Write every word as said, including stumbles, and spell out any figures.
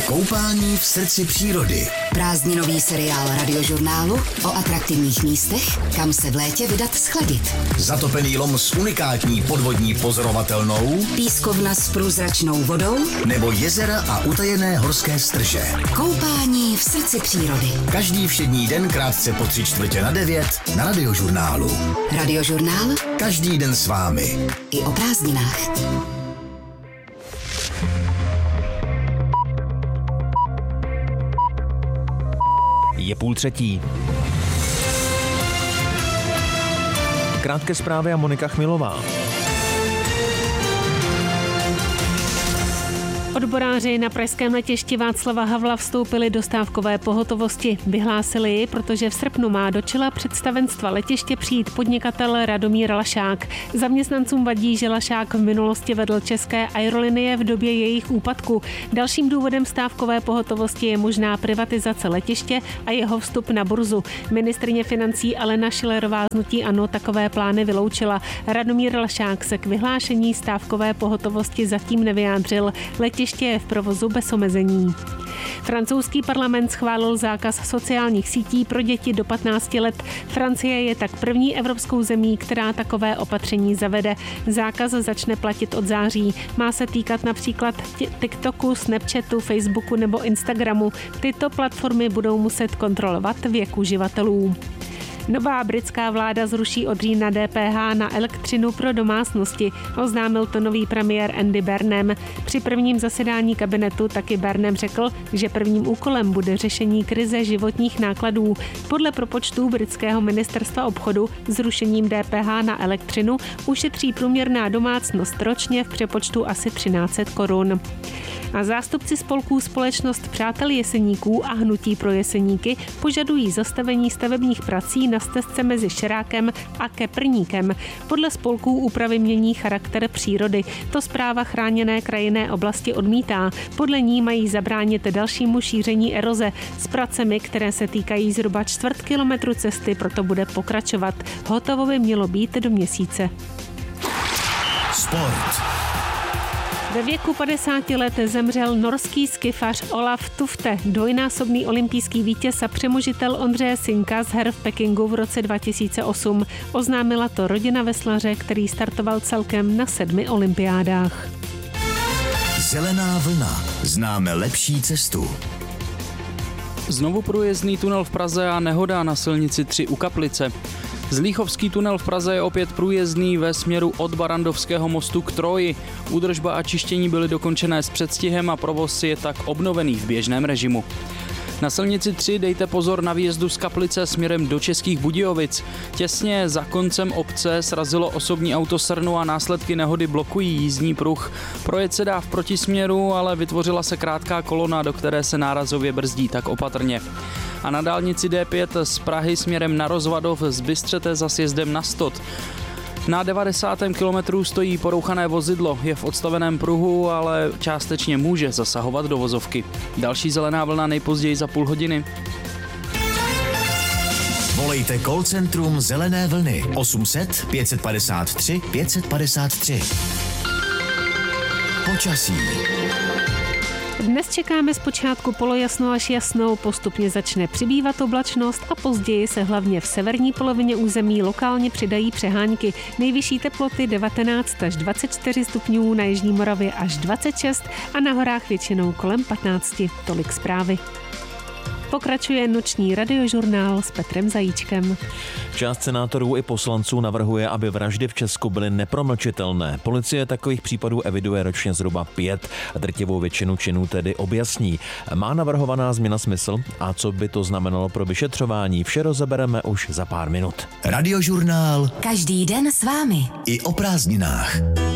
Koupání v srdci přírody. Prázdninový seriál Radiožurnálu o atraktivních místech, kam se v létě vydat schladit. Zatopený lom s unikátní podvodní pozorovatelnou, Pískovna s průzračnou vodou nebo jezera a utajené horské strže. Koupání v srdci přírody. Každý všední den krátce po tři čtvrtě na devět na Radiožurnálu. Radiožurnál Každý den s vámi. i o prázdninách. Je půl třetí. Krátké zprávy a Monika Chmilová. Odboráři na pražském letišti Václava Havla vstoupili do stávkové pohotovosti. Vyhlásili ji, protože v srpnu má do čela představenstva letiště přijít podnikatel Radomír Lašák. Zaměstnancům vadí, že Lašák v minulosti vedl české aerolinie v době jejich úpadku. Dalším důvodem stávkové pohotovosti je možná privatizace letiště a jeho vstup na burzu. Ministryně financí Alena Schillerová z hnutí ANO takové plány vyloučila. Radomír Lašák se k vyhlášení stávkové pohotovosti zatím nevyjádřil. Letiště je v provozu bez omezení. Francouzský parlament schválil zákaz sociálních sítí pro děti do patnácti let. Francie je tak první evropskou zemí, která takové opatření zavede. Zákaz začne platit od září. Má se týkat například TikToku, Snapchatu, Facebooku nebo Instagramu. Tyto platformy budou muset kontrolovat věk uživatelů. Nová britská vláda zruší od října D P H na elektřinu pro domácnosti, oznámil to nový premiér Andy Burnham. Při prvním zasedání kabinetu taky Burnham řekl, že prvním úkolem bude řešení krize životních nákladů. Podle propočtů britského ministerstva obchodu zrušením D P H na elektřinu ušetří průměrná domácnost ročně v přepočtu asi třináct set korun. A zástupci spolků Společnost přátel Jeseníků a Hnutí pro Jeseníky požadují zastavení stavebních prací na stezce mezi Šerákem a Keprníkem. Podle spolků úpravy mění charakter přírody. To správa chráněné krajinné oblasti odmítá. Podle ní mají zabránit dalšímu šíření eroze. S pracemi, které se týkají zhruba čtvrt kilometru cesty, proto bude pokračovat. Hotovo by mělo být do měsíce. Sport. Ve věku padesáti let zemřel norský skifař Olaf Tufte, dvojnásobný olympijský vítěz a přemožitel Ondřeje Synka z her v Pekingu v roce dva tisíce osm. Oznámila to rodina veslaře, který startoval celkem na sedmi olympiádách. Zelená vlna. Známe lepší cestu. Znovu průjezdný tunel v Praze a nehoda na silnici tři u Kaplice. Zlíchovský tunel v Praze je opět průjezdný ve směru od Barandovského mostu k Troji. Údržba a čištění byly dokončené s předstihem a provoz je tak obnovený v běžném režimu. Na silnici tři dejte pozor na výjezdu z Kaplice směrem do Českých Budějovic. Těsně za koncem obce srazilo osobní auto srnu a následky nehody blokují jízdní pruh. Projet se dá v protisměru, ale vytvořila se krátká kolona, do které se nárazově brzdí, tak opatrně. A na dálnici D pět z Prahy směrem na Rozvadov z Bystřete za sjezdem na Stot. Na devadesátém kilometru stojí porouchané vozidlo, je v odstaveném pruhu, ale částečně může zasahovat do vozovky. Další zelená vlna nejpozději za půl hodiny. Volejte call centrum Zelené vlny osm set pět padesát tři pět padesát tři. Počasí. Dnes čekáme zpočátku polojasno až jasnou, postupně začne přibývat oblačnost a později se hlavně v severní polovině území lokálně přidají přehánky. Nejvyšší teploty devatenáct až dvacet čtyři stupňů, na jižní Moravě až dvacet šest a na horách většinou kolem patnáct. Tolik zprávy. Pokračuje noční radiožurnál s Petrem Zajíčkem. Část senátorů i poslanců navrhuje, aby vraždy v Česku byly nepromlčitelné. Policie takových případů eviduje ročně zhruba pět a drtivou většinu činů tedy objasní. Má navrhovaná změna smysl a co by to znamenalo pro vyšetřování? Vše rozebereme už za pár minut. Radiožurnál. Každý den s vámi. I o prázdninách.